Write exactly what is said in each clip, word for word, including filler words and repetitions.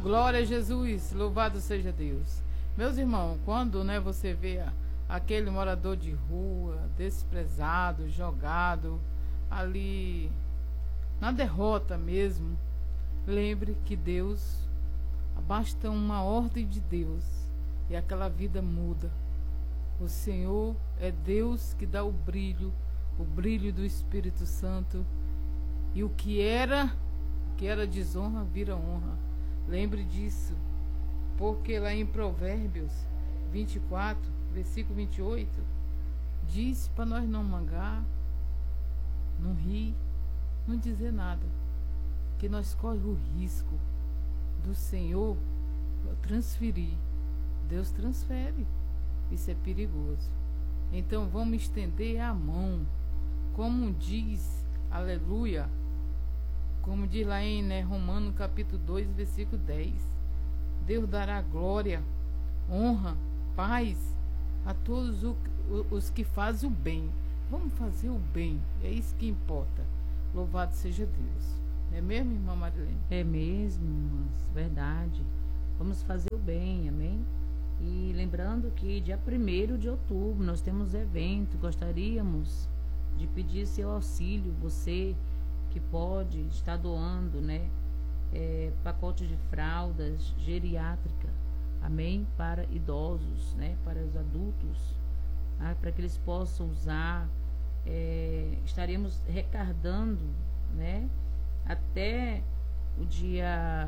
Glória a Jesus, louvado seja Deus. Meus irmãos, quando, né, você vê a, aquele morador de rua, desprezado, jogado ali na derrota mesmo, lembre que Deus, basta uma ordem de Deus e aquela vida muda. O Senhor é Deus que dá o brilho, o brilho do Espírito Santo, e o que era, o que era desonra vira honra. Lembre disso, porque lá em Provérbios vinte e quatro, versículo vinte e oito, diz para nós não mangar, não rir, não dizer nada, que nós corremos o risco do Senhor transferir. Deus transfere, isso é perigoso. Então vamos estender a mão, como diz, aleluia, como diz lá em, né, Romanos capítulo dois, versículo dez. Deus dará glória, honra, paz a todos o, os que fazem o bem. Vamos fazer o bem, é isso que importa. Louvado seja Deus. Não é mesmo, irmã Marilene? É mesmo, irmãs, verdade. Vamos fazer o bem, amém? E lembrando que dia primeiro de outubro nós temos evento. Gostaríamos de pedir seu auxílio, você que pode estar doando, né, é, pacote de fraldas geriátrica, amém, para idosos, né, para os adultos, ah, para que eles possam usar. É, estaremos recardando, né, até o dia,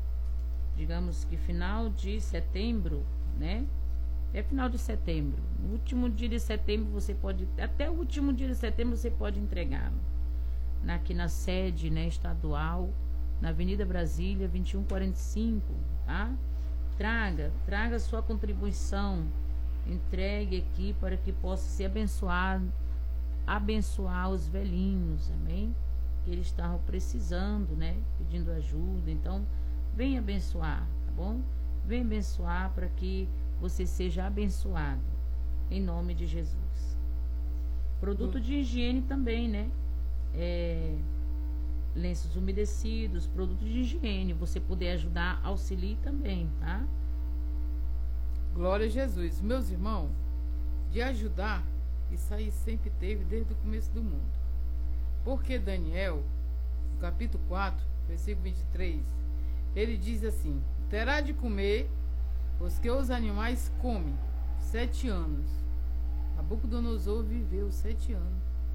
digamos que final de setembro, né? É final de setembro. No último dia de setembro você pode, até o último dia de setembro você pode entregá-lo. Aqui na sede, né, estadual, na Avenida Brasília, vinte e um quarenta e cinco, tá? Traga, traga sua contribuição, entregue aqui para que possa ser abençoado, abençoar os velhinhos, amém? Que eles estavam precisando, né, pedindo ajuda. Então, vem abençoar, tá bom? Vem abençoar para que você seja abençoado, em nome de Jesus. Produto de higiene também, né? É, lenços umedecidos, produtos de higiene, você puder ajudar, auxilie também, tá? Glória a Jesus. Meus irmãos, de ajudar, isso aí sempre teve desde o começo do mundo. Porque Daniel, no capítulo quatro, versículo vinte e três, ele diz assim: terá de comer os que os animais comem sete anos. Nabucodonosor viveu sete anos.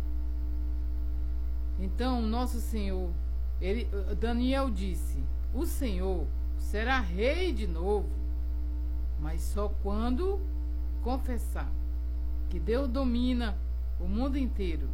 Então, nosso Senhor, ele, Daniel disse: o Senhor será rei de novo, mas só quando confessar que Deus domina o mundo inteiro.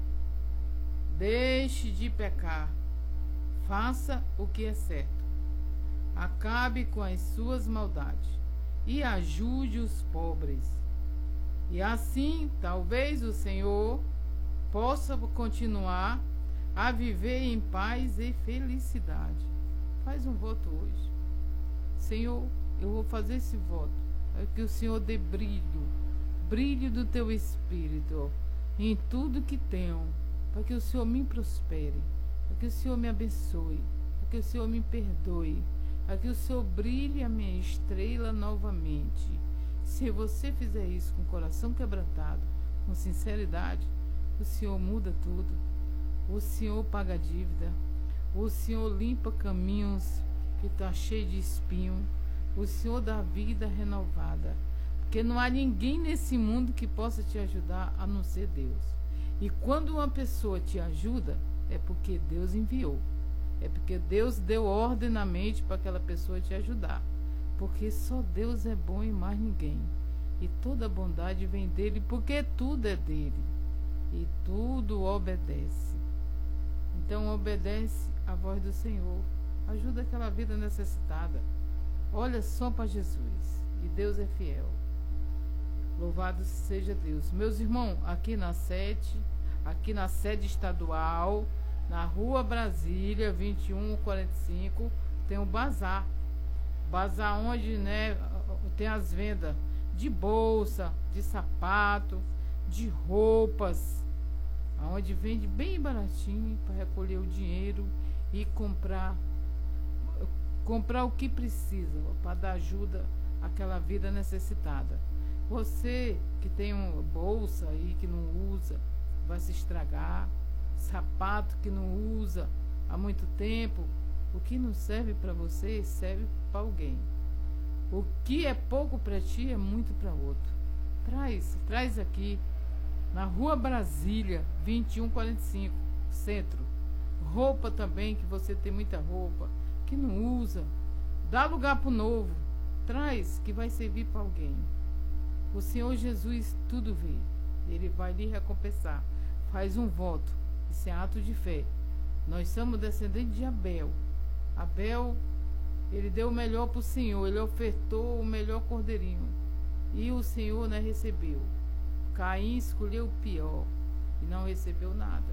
Deixe de pecar, faça o que é certo, acabe com as suas maldades e ajude os pobres. E assim, talvez o Senhor possa continuar a viver em paz e felicidade. Faz um voto hoje. Senhor, eu vou fazer esse voto, é que o Senhor dê brilho, brilho do teu Espírito em tudo que tenho, para que o Senhor me prospere, para que o Senhor me abençoe, para que o Senhor me perdoe, para que o Senhor brilhe a minha estrela novamente. Se você fizer isso com o coração quebrantado, com sinceridade, o Senhor muda tudo. O Senhor paga a dívida, o Senhor limpa caminhos que estão cheios de espinho, o Senhor dá vida renovada, porque não há ninguém nesse mundo que possa te ajudar a não ser Deus. E quando uma pessoa te ajuda, é porque Deus enviou, é porque Deus deu ordem na mente para aquela pessoa te ajudar, porque só Deus é bom e mais ninguém, e toda bondade vem dele, porque tudo é dele e tudo obedece. Então obedece à voz do Senhor, ajuda aquela vida necessitada, olha só para Jesus, e Deus é fiel. Louvado seja Deus. Meus irmãos, aqui na sede, aqui na sede estadual, na Rua Brasília, vinte e um quarenta e cinco, tem um bazar. Bazar onde, né, tem as vendas de bolsa, de sapato, de roupas, onde vende bem baratinho para recolher o dinheiro e comprar comprar o que precisa para dar ajuda àquela vida necessitada. Você que tem uma bolsa aí que não usa, vai se estragar. Sapato que não usa há muito tempo, o que não serve para você serve para alguém. O que é pouco para ti é muito para outro. Traz, traz aqui na Rua Brasília, vinte e um quarenta e cinco, centro. Roupa também, que você tem muita roupa que não usa, dá lugar para o novo. Traz, que vai servir para alguém. O Senhor Jesus tudo vê, Ele vai lhe recompensar. Faz um voto, isso é ato de fé. Nós somos descendentes de Abel. Abel, ele deu o melhor para o Senhor, ele ofertou o melhor cordeirinho, e o Senhor, né, recebeu. Caim escolheu o pior e não recebeu nada.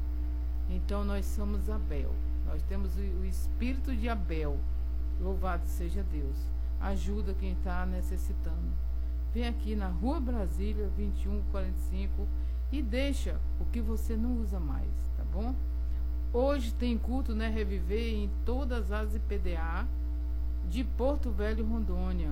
Então nós somos Abel, nós temos o espírito de Abel. Louvado seja Deus. Ajuda quem está necessitando. Vem aqui na Rua Brasília, vinte e um quarenta e cinco, e deixa o que você não usa mais, tá bom? Hoje tem culto, né, Reviver, em todas as I P D A de Porto Velho, Rondônia.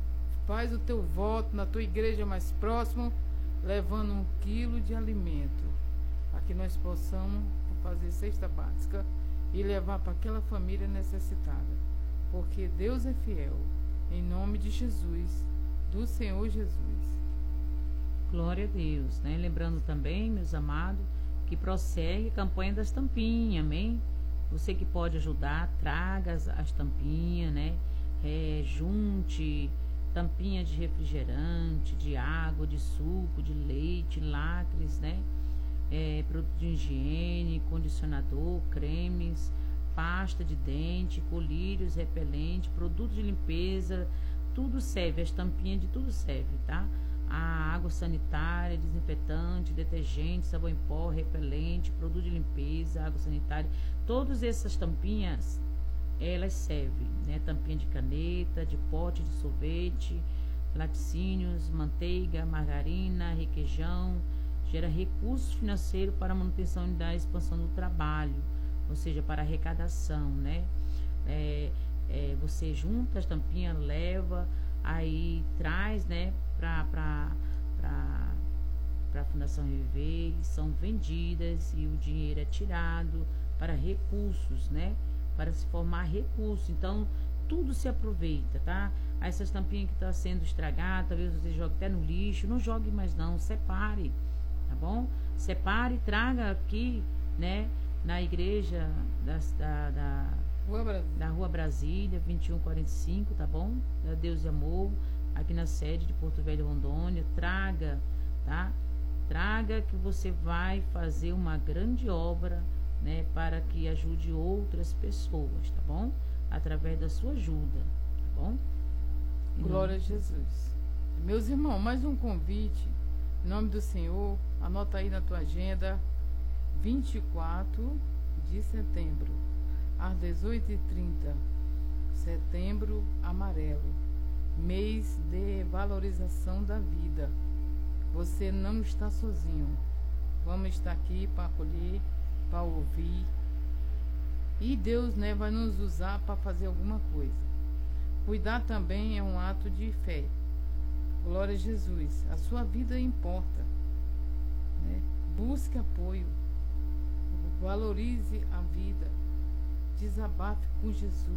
Faz o teu voto na tua igreja mais próxima, levando um quilo de alimento, para que nós possamos fazer cesta básica e levar para aquela família necessitada. Porque Deus é fiel. Em nome de Jesus, do Senhor Jesus. Glória a Deus, né? Lembrando também, meus amados, que prossegue a campanha das tampinhas, amém? Você que pode ajudar, traga as, as tampinhas, né? É, junte tampinha de refrigerante, de água, de suco, de leite, lacres, né? É, produto de higiene, condicionador, cremes, pasta de dente, colírios, repelente, produto de limpeza, tudo serve, as tampinhas de tudo serve, tá? A água sanitária, desinfetante, detergente, sabão em pó, repelente, produto de limpeza, água sanitária, todas essas tampinhas, elas servem, né? Tampinha de caneta, de pote de sorvete, laticínios, manteiga, margarina, requeijão, gera recursos financeiros para a manutenção e da expansão do trabalho, ou seja, para arrecadação, né? É, é, você junta as tampinhas, leva, aí traz, né, para a Fundação Reviver, são vendidas e o dinheiro é tirado para recursos, né, para se formar recursos. Então, tudo se aproveita, tá? Essas tampinhas que estão sendo estragadas, talvez você jogue até no lixo, não jogue mais não, separe, tá bom? Separe e traga aqui, né, na igreja das, da, da, Rua da Rua Brasília, vinte e um quarenta e cinco, tá bom? Da Deus e Amor, aqui na sede de Porto Velho, Rondônia. Traga, tá? Traga que você vai fazer uma grande obra, né, para que ajude outras pessoas, tá bom? Através da sua ajuda, tá bom? Em Glória a Jesus. Meus irmãos, mais um convite, em nome do Senhor, anota aí na tua agenda, vinte e quatro de setembro, às dezoito e trinta, Setembro Amarelo, mês de valorização da vida. Você não está sozinho. Vamos estar aqui para acolher, para ouvir. E Deus, né, vai nos usar para fazer alguma coisa. Cuidar também é um ato de fé. Glória a Jesus. A sua vida importa, né? Busque apoio. Valorize a vida. Desabafe com Jesus.